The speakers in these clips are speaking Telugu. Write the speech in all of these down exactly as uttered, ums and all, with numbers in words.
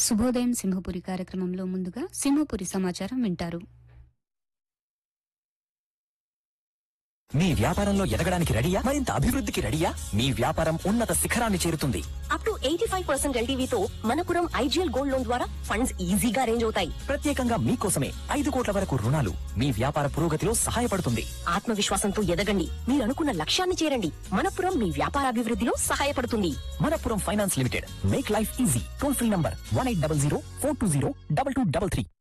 శుభోదయం సింహపురి కార్యక్రమంలో ముందుగా సింహపురి సమాచారం వింటారు. మీ వ్యాపారంలో ఎదగడానికి రెడీయా? మరింత అభివృద్ధికి రెడీయా? మీ వ్యాపారం ఉన్నత శిఖరాన్ని చేరుతుంది. Up to eighty five percent ఎల్టీవీతో Manappuram IGL gold loan ద్వారా ఫండ్స్ ఈజీగా అరేంజ్ అవుతాయి. ప్రత్యేకంగా మీకోసమే ఐదు కోట్ల వరకు రుణాలు మీ వ్యాపార పురోగతిలో సహాయపడుతుంది. ఆత్మవిశ్వాసంతో ఎదగండి, మీరు అనుకున్న లక్ష్యాన్ని చేరండి. మనపురం మీ వ్యాపార అభివృద్ధిలో సహాయపడుతుంది. Manappuram finance limited, make life easy. Toll free number one eight double zero four two zero double two double three.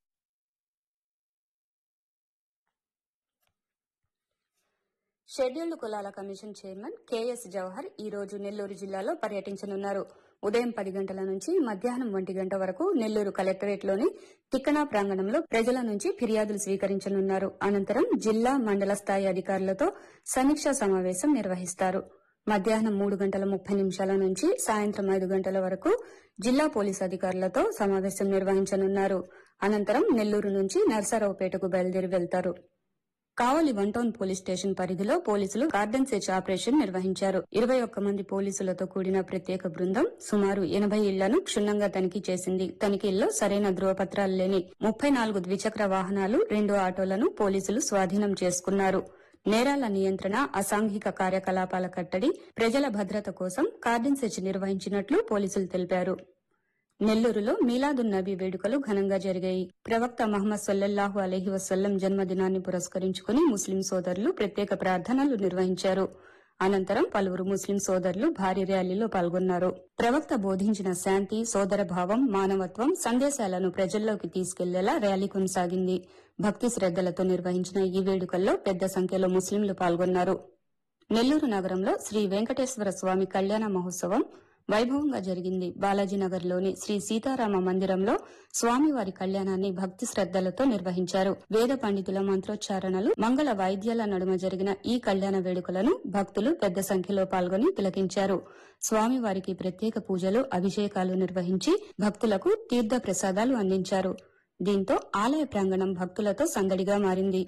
Scheduled కులాల కమిషన్ చైర్మన్ కెఎస్ జవహర్ ఈ రోజు నెల్లూరు జిల్లాలో పర్యటించనున్నారు. ఉదయం పది గంటల నుంచి మధ్యాహ్నం ఒంటి గంట వరకు నెల్లూరు కలెక్టరేట్లోని తిక్కనా ప్రాంగణంలో ప్రజల నుంచి ఫిర్యాదులు స్వీకరించనున్నారు. అనంతరం జిల్లా మండల స్థాయి అధికారులతో సమీక్షా సమావేశం నిర్వహిస్తారు. మధ్యాహ్నం మూడు గంటల ముప్పై నిమిషాల నుంచి సాయంత్రం ఐదు గంటల వరకు జిల్లా పోలీసు అధికారులతో సమావేశం నిర్వహించనున్నారు. అనంతరం నెల్లూరు నుంచి నర్సారావుపేటకు బయలుదేరి వెళ్తారు. కావలి వన్ టౌన్ పోలీస్ స్టేషన్ పరిధిలో పోలీసులు గార్డెన్ సెర్చ్ ఆపరేషన్ నిర్వహించారు. ఇరవై ఒక్క మంది పోలీసులతో కూడిన ప్రత్యేక బృందం సుమారు ఎనభై ఇళ్లను క్షుణ్ణంగా తనిఖీ చేసింది. తనిఖీల్లో సరైన ధృవపత్రాలు లేని ముప్పై నాలుగు ద్విచక్ర వాహనాలు, రెండు ఆటోలను పోలీసులు స్వాధీనం చేసుకున్నారు. నేరాల నియంత్రణ, అసాంఘిక కార్యకలాపాల కట్టడి, ప్రజల భద్రత కోసం గార్డెన్ సెర్చ్ నిర్వహించినట్లు పోలీసులు తెలిపారు. నెల్లూరులో మీలాదున్ నబీ వేడుకలు ఘనంగా జరిగాయి. ప్రవక్త మహమ్మద్ సల్లల్లాహు అలైహి వసల్లం జన్మదినాన్ని పురస్కరించుకుని ముస్లిం సోదరులు ప్రత్యేక ప్రార్థనలు నిర్వహించారు. అనంతరం పలువురు ముస్లిం సోదరులు భారీ ర్యాలీలో పాల్గొన్నారు. ప్రవక్త బోధించిన శాంతి, సోదరభావం, మానవత్వం సందేశాలను ప్రజల్లోకి తీసుకెళ్లేలా ర్యాలీ కొనసాగింది. భక్తి శ్రద్దలతో నిర్వహించిన ఈ వేడుకల్లో పెద్ద సంఖ్యలో ముస్లింలు పాల్గొన్నారు. నెల్లూరు నగరంలో శ్రీ వెంకటేశ్వర స్వామి కళ్యాణ మహోత్సవం వైభవంగా జరిగింది. బాలాజీనగర్లోని శ్రీ సీతారామ మందిరంలో స్వామివారి కళ్యాణాన్ని భక్తి శ్రద్దలతో నిర్వహించారు. వేద పండితుల మంత్రోచ్చారణలు, మంగళ వాయిద్యాల నడుమ జరిగిన ఈ కళ్యాణ వేడుకలను భక్తులు పెద్ద సంఖ్యలో పాల్గొని తిలకించారు. స్వామివారికి ప్రత్యేక పూజలు, అభిషేకాలు నిర్వహించి భక్తులకు తీర్థ ప్రసాదాలు అందించారు. దీంతో ఆలయ ప్రాంగణం భక్తులతో సందడిగా మారింది.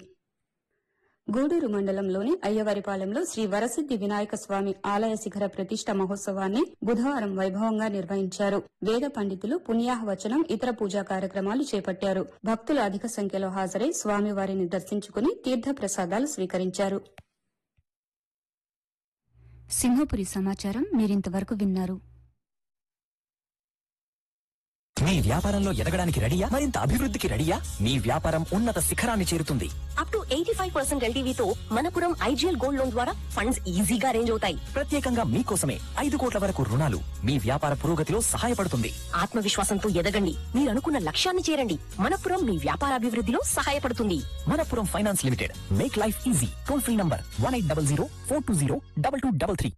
గూడూరు మండలంలోని అయ్యవారిపాలెంలో శ్రీ వరసిద్ది వినాయక స్వామి ఆలయ శిఖర ప్రతిష్ట మహోత్సవాన్ని బుధవారం వైభవంగా నిర్వహించారు. వేద పండితులు పుణ్యాహవచనం, ఇతర పూజా కార్యక్రమాలు చేపట్టారు. భక్తులు అధిక సంఖ్యలో హాజరై స్వామివారిని దర్శించుకుని తీర్థ ప్రసాదాలు స్వీకరించారు. సింహపురి సమాచారం మీరింతవరకు విన్నారు. మీ వ్యాపారంలో ఎదగడానికి రెడీయా? మరింత అభివృద్ధికి రెడీయా? మీ వ్యాపారం ఉన్నత శిఖరాన్ని చేరుతుంది. Up to eighty five percent ఎల్టీవీతో Manappuram IGL gold loan ద్వారా ఫండ్స్ ఈజీగా అరేంజ్ అవుతాయి. ప్రత్యేకంగా మీకోసమే ఐదు కోట్ల వరకు రుణాలు మీ వ్యాపార పురోగతిలో సహాయపడుతుంది. ఆత్మవిశ్వాసంతో ఎదగండి, మీరు అనుకున్న లక్ష్యాన్ని చేరండి. మనపురం మీ వ్యాపార అభివృద్ధిలో సహాయపడుతుంది. Manappuram finance limited, make life easy. Toll free number one eight double zero four two zero double two double three.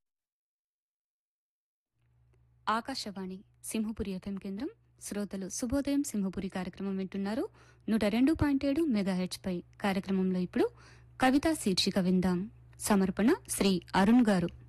Akashvani Simhapuri FM కేంద్రం. శ్రోతలు శుభోదయం సింహపురి కార్యక్రమం వింటున్నారు. నూట రెండు పాయింట్ ఏడు మెగాహెచ్ పై. కార్యక్రమంలో ఇప్పుడు కవితా శీర్షిక విందాం. సమర్పణ శ్రీ అరుణ్ గారు.